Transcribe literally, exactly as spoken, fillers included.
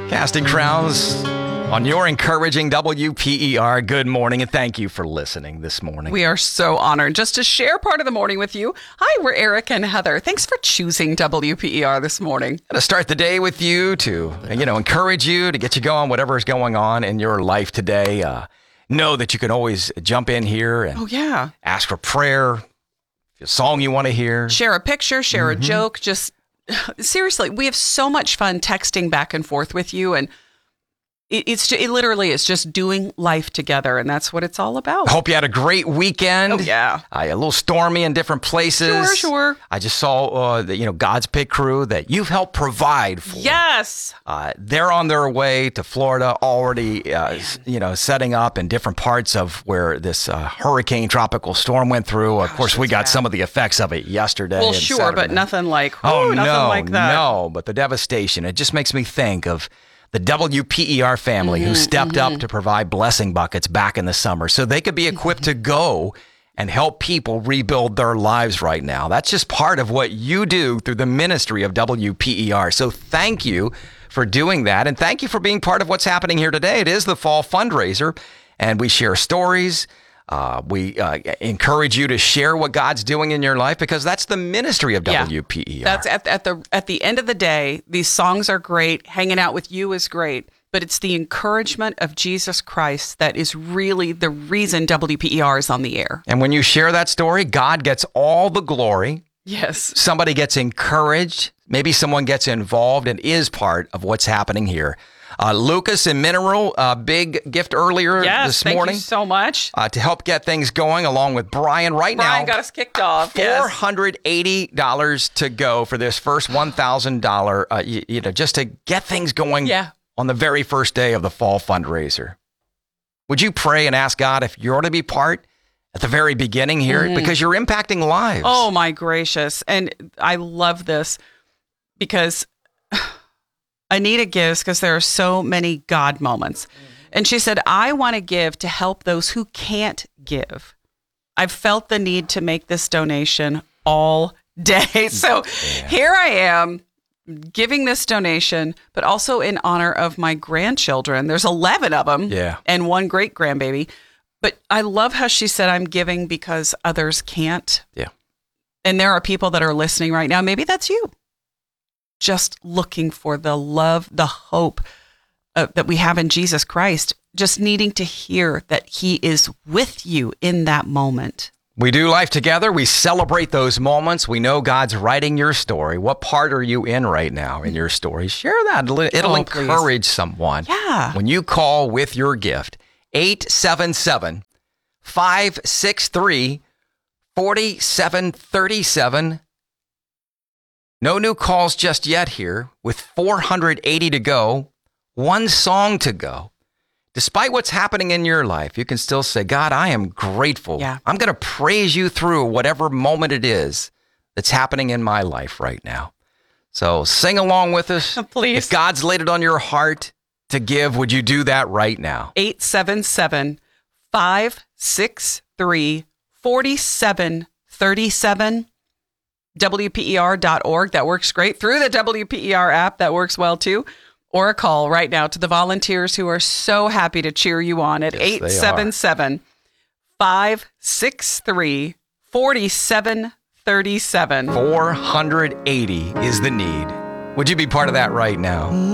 Casting crowns on your encouraging W P E R. Good morning, and thank you for listening this morning. We are so honored just to share part of the morning with you. Hi, we're Eric and Heather. Thanks for choosing W P E R this morning. To start the day with you, to you know, encourage you, to get you going, whatever is going on in your life today. Uh, know that you can always jump in here and oh, yeah. ask for prayer, a song you want to hear. Share a picture, share Mm-hmm. a joke. Just seriously, we have so much fun texting back and forth with you, and it, it's it literally is just doing life together, and that's what it's all about. I hope you had a great weekend. Oh, yeah. Uh, a little stormy in different places. Sure, sure. I just saw uh, the, you know, God's Pit Crew that you've helped provide for. Yes. Uh, they're on their way to Florida, already, uh, you know, setting up in different parts of where this uh, hurricane tropical storm went through. Of Gosh, course, we it's got bad. some of the effects of it yesterday. Well, and sure, Saturday but night. nothing like Oh, ooh, nothing no, like that. no, but the devastation. It just makes me think of the W P E R family Mm-hmm, who stepped mm-hmm. up to provide blessing buckets back in the summer so they could be equipped to go and help people rebuild their lives right now. That's just part of what you do through the ministry of W P E R. So thank you for doing that. And thank you for being part of what's happening here today. It is the fall fundraiser, and we share stories. Uh, we uh, encourage you to share what God's doing in your life, because that's the ministry of Yeah. W P E R. That's at, at the at the end of the day, these songs are great. Hanging out with you is great, but it's the encouragement of Jesus Christ that is really the reason W P E R is on the air. And when you share that story, God gets all the glory. Yes. Somebody gets encouraged. Maybe someone gets involved and is part of what's happening here. Uh, Lucas and Mineral, uh, big gift earlier Yes. this Thank morning you so much. uh, to help get things going, along with Brian. Right Brian now, got us kicked off. four Yes. hundred eighty dollars to go for this first one thousand dollars, uh, you, you know, just to get things going Yeah. on the very first day of the fall fundraiser. Would you pray and ask God if you're to be part at the very beginning here? Mhm. Because you're impacting lives. Oh my gracious! And I love this because Anita gives because there are so many God moments. And she said, I want to give to help those who can't give. I've felt the need to make this donation all day. So here I am giving this donation, but also in honor of my grandchildren. There's eleven of them Yeah. and one great grandbaby. But I love how she said, I'm giving because others can't. Yeah. And there are people that are listening right now. Maybe that's you. Just looking for the love, the hope uh, that we have in Jesus Christ. Just needing to hear that he is with you in that moment. We do life together. We celebrate those moments. We know God's writing your story. What part are you in right now in your story? Share that. It'll, it'll Oh, please. encourage someone. Yeah. When you call with your gift, eight seven seven, five six three, four seven three seven. No new calls just yet here. With four hundred eighty to go, one song to go. Despite what's happening in your life, you can still say, God, I am grateful. Yeah. I'm going to praise you through whatever moment it is that's happening in my life right now. So sing along with us. Please. If God's laid it on your heart to give, would you do that right now? eight seven seven, five six three, four seven three seven. W P E R dot org. That works great. Through the W P E R app, that works well too. Or a call right now to the volunteers who are so happy to cheer you on at Yes, they are. eight seven seven, five six three, four seven three seven. four hundred eighty is the need. Would you be part of that right now?